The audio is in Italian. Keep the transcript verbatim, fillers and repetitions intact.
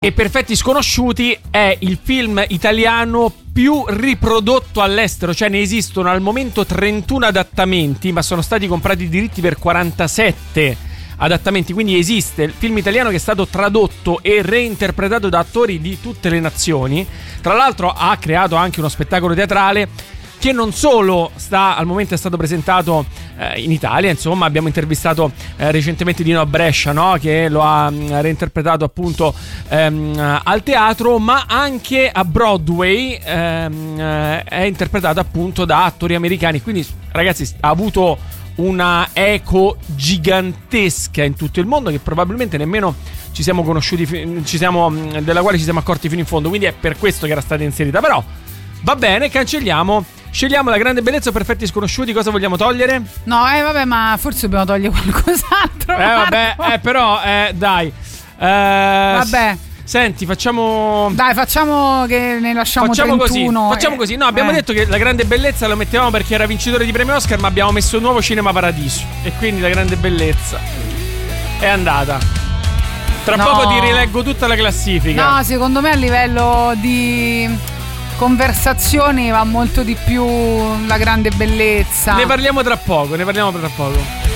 E Perfetti Sconosciuti è il film italiano più riprodotto all'estero, cioè ne esistono al momento trentuno adattamenti, ma sono stati comprati i diritti per quarantasette adattamenti, quindi esiste il film italiano che è stato tradotto e reinterpretato da attori di tutte le nazioni. Tra l'altro ha creato anche uno spettacolo teatrale che non solo sta al momento è stato presentato eh, in Italia, insomma abbiamo intervistato eh, recentemente Dino a Brescia, no? Che lo ha mh, reinterpretato appunto ehm, al teatro, ma anche a Broadway ehm, eh, è interpretato appunto da attori americani, quindi ragazzi ha avuto una eco gigantesca in tutto il mondo che probabilmente nemmeno ci siamo conosciuti, ci siamo, della quale ci siamo accorti fino in fondo, quindi è per questo che era stata inserita. Però va bene, cancelliamo. Scegliamo La Grande Bellezza o Perfetti Sconosciuti. Cosa vogliamo togliere? No, eh vabbè, ma forse dobbiamo togliere qualcos'altro. Eh vabbè, eh però, eh dai eh, Vabbè. Senti, facciamo Dai, facciamo che ne lasciamo Facciamo trentuno. così, facciamo così. No, abbiamo eh. detto che La Grande Bellezza lo mettevamo perché era vincitore di premio Oscar, ma abbiamo messo un nuovo Cinema Paradiso e quindi La Grande Bellezza è andata. Tra no. poco ti rileggo tutta la classifica. No, secondo me a livello di conversazioni va molto di più La Grande Bellezza. Ne parliamo tra poco, ne parliamo tra poco.